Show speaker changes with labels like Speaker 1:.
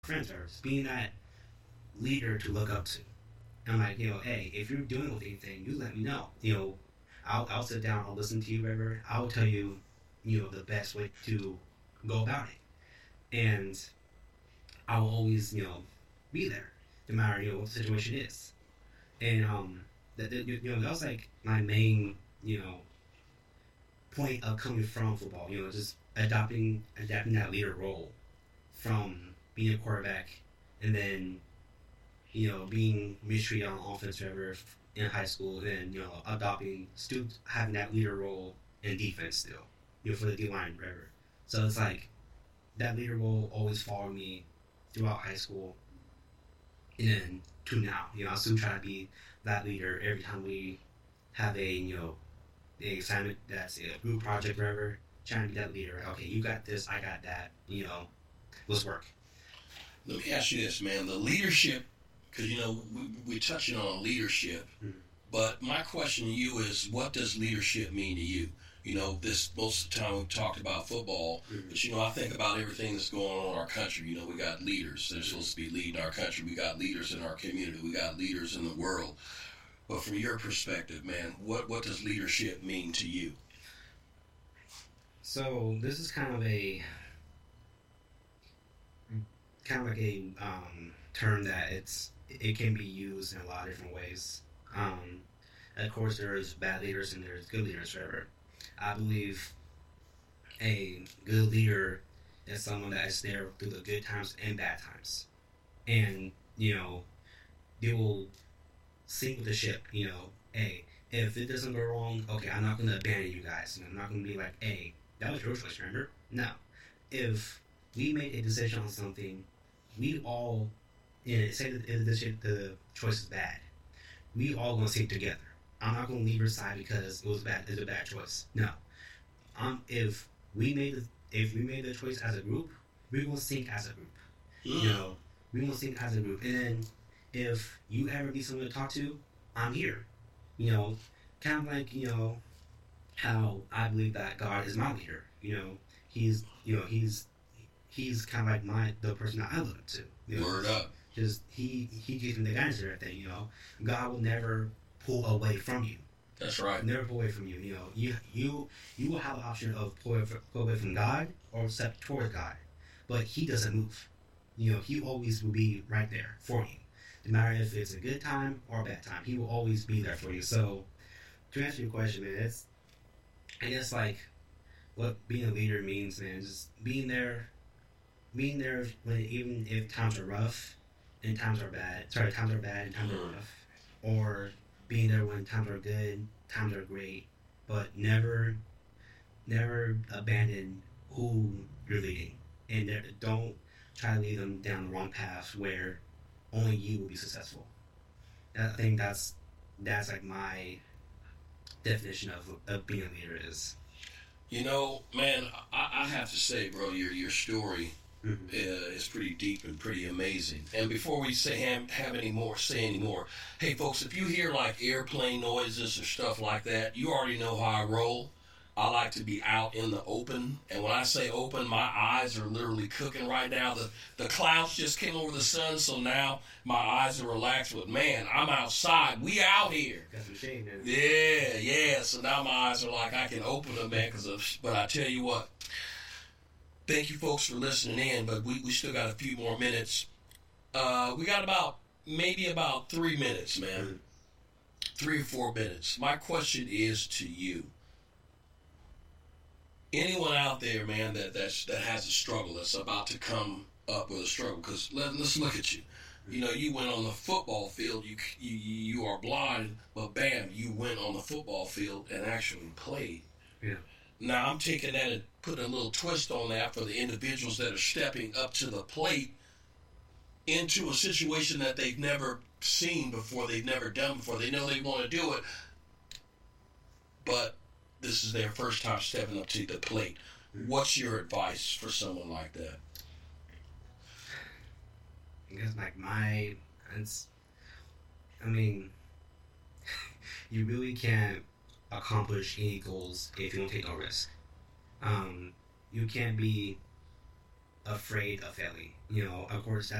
Speaker 1: friends are, just being that leader to look up to. I'm like, hey, if you're doing with anything, you let me know. I'll sit down, I'll listen to you, whatever. I'll tell you, the best way to go about it, and I will always, be there, no matter what the situation is. And that was like my main, point of coming from football. Just adapting that leader role from being a quarterback, and then being mistreated on offense forever in high school, and then adopting still having that leader role in defense still, for the D line forever. So it's like that leader role always followed me throughout high school, and to now. I still try to be that leader every time we have a assignment that's a group project, whatever. Trying to be that leader. Okay, you got this, I got that. Let's work.
Speaker 2: Let me ask you this, man. The leadership, because we're touching on leadership, but my question to you is, what does leadership mean to you? This most of the time we've talked about football, but I think about everything that's going on in our country. We got leaders that are supposed to be leading our country. We got leaders in our community. We got leaders in the world. But from your perspective, man, what does leadership mean to you?
Speaker 1: So this is kind of like a term that it can be used in a lot of different ways. Of course, there's bad leaders and there's good leaders forever. I believe a good leader is someone that is there through the good times and bad times, and they will sink with the ship. Hey, if it doesn't go wrong, okay, I'm not going to abandon you guys. I'm not going to be like, hey, that was your choice, remember? No. If we made a decision on something, we all, say that the choice is bad, we all going to stick together. I'm not going to leave your side because it was bad. It's a bad choice. No. If we made the choice as a group, we're going to sink as a group. We're going to sink as a group. And then if you ever need someone to talk to, I'm here. Kind of like, how I believe that God is my leader. He's kind of like the person that I look up to.
Speaker 2: Word up.
Speaker 1: Just he gives me the guidance and everything. God will never pull away from you.
Speaker 2: That's right.
Speaker 1: Never pull away from you. You will have the option of pull away from God or step towards God, but He doesn't move. He always will be right there for you. No matter if it's a good time or a bad time, He will always be there for you. So, to answer your question, man, I guess like what being a leader means, man. Just being there when even if times are rough and times are bad. Sorry, times are bad and times are rough, or being there when times are good, times are great, but never abandon who you're leading, and don't try to lead them down the wrong path where only you will be successful. I think that's like my definition of being a leader is.
Speaker 2: Man, I have to say, bro, your story is pretty deep and pretty amazing. And before we say any more, hey folks, if you hear like airplane noises or stuff like that, you already know how I roll. I like to be out in the open, and when I say open, my eyes are literally cooking right now. The clouds just came over the sun, so now my eyes are relaxed. But man, I'm outside. We out here.
Speaker 1: That's a shame, man.
Speaker 2: Yeah. So now my eyes are like I can open them, man. But I tell you what, thank you folks for listening in. But we still got a few more minutes. We got maybe about 3 minutes, man. 3 or 4 minutes. My question is to you. Anyone out there, man, that has a struggle, that's about to come up with a struggle, because let's look at you. You went on the football field. You are blind, but bam, you went on the football field and actually played.
Speaker 1: Yeah.
Speaker 2: Now I'm taking that and putting a little twist on that for the individuals that are stepping up to the plate into a situation that they've never seen before, they've never done before. They know they want to do it, but this is their first time stepping up to the plate. What's your advice for someone like that?
Speaker 1: I guess you really can't accomplish any goals if you don't take no risk. You can't be afraid of failing. You know, of course,